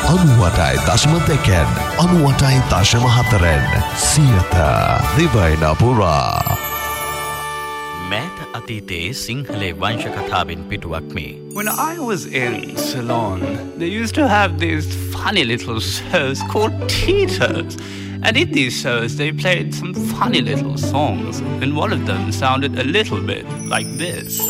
98.1 98.4 සියත දිවයින පුරා මෑත අතීතයේ සිංහලේ වංශ කතාවෙන් පිටුවක් මේ. When I was in Ceylon, they used to have these funny little shows called teeters. And in these shows, they played some funny little songs, and one of them sounded a little bit like this.